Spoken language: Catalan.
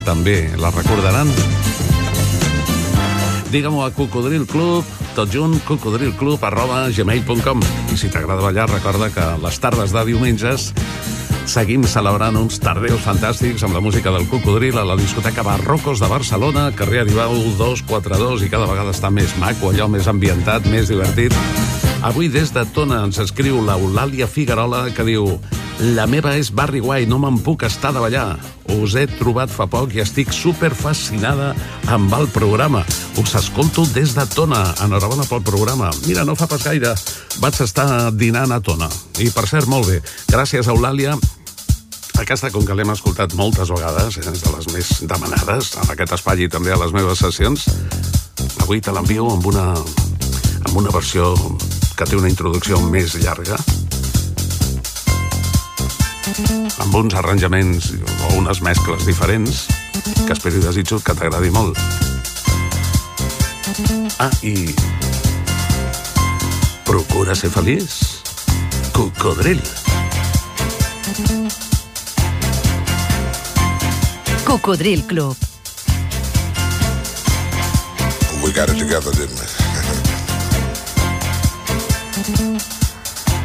també la recordaran. Digue-m'ho a Cocodril Club, tot junt, cocodrilclub@gmail.com. I si t'agrada ballar, recorda que les tardes de diumenges seguim celebrant uns tardeus fantàstics amb la música del Cocodril a la discoteca Barrocos de Barcelona, carrer Aribau 242, i cada vegada està més maco, allò més ambientat, més divertit. Avui des de Tona ens escriu l'Eulàlia Figuerola, que diu: la meva és Barry White, no me'n puc estar de ballar. Us he trobat fa poc i estic superfascinada amb el programa. Us escolto des de Tona. Enhorabona pel programa. Mira, no fa pas gaire vaig estar dinant a Tona. I, per cert, molt bé. Gràcies, Eulàlia. Aquesta, com que l'hem escoltat moltes vegades, és de les més demanades en aquest espai i també a les meves sessions, avui te l'envio amb una versió que té una introducció més llarga, amb uns arranjaments o unes mescles diferents, que espero i desitjo que t'agradi molt. Ah, i procura ser feliç. Cocodril. Cocodril Club. We got it together, didn't we?